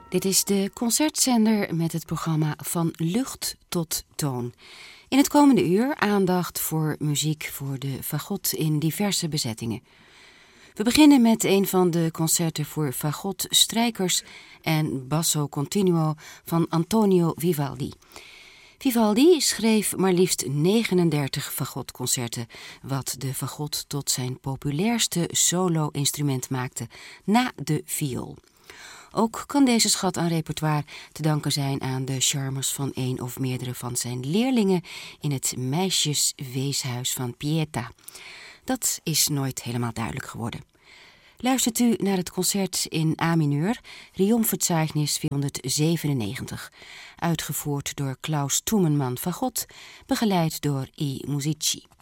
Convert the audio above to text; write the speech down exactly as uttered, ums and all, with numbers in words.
Dit is de concertzender met het programma Van Lucht tot Toon. In het komende uur aandacht voor muziek voor de fagot in diverse bezettingen. We beginnen met een van de concerten voor fagot, strijkers en basso continuo van Antonio Vivaldi. Vivaldi schreef maar liefst negenendertig fagotconcerten, wat de fagot tot zijn populairste solo-instrument maakte, na de viool. Ook kan deze schat aan repertoire te danken zijn aan de charmes van een of meerdere van zijn leerlingen in het meisjesweeshuis van Pieta. Dat is nooit helemaal duidelijk geworden. Luistert u naar het concert in A mineur, Triomphverzeichnis vierhonderdzevenennegentig, uitgevoerd door Klaus Thumann fagot, begeleid door I Musici.